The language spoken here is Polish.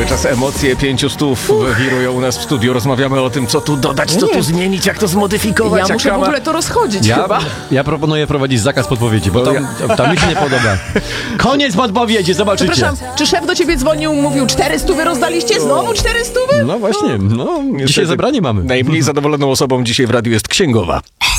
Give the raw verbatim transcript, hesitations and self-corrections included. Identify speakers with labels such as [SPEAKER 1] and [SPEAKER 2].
[SPEAKER 1] Cały czas emocje pięciu stów wirują u nas w studiu. Rozmawiamy o tym, co tu dodać, co
[SPEAKER 2] Nie.
[SPEAKER 1] tu zmienić, jak to zmodyfikować.
[SPEAKER 2] Ja muszę
[SPEAKER 1] jak
[SPEAKER 2] w ogóle to rozchodzić
[SPEAKER 3] Ja,
[SPEAKER 2] chyba.
[SPEAKER 3] ja proponuję wprowadzić zakaz podpowiedzi, bo tam, tam mi się nie podoba. Koniec podpowiedzi, zobaczycie.
[SPEAKER 2] Przepraszam, czy szef do ciebie dzwonił, mówił cztery stówy rozdaliście? Znowu cztery stówy?
[SPEAKER 3] No właśnie, no, dzisiaj zebranie mamy.
[SPEAKER 1] Najmniej zadowoloną osobą dzisiaj w radiu jest księgowa.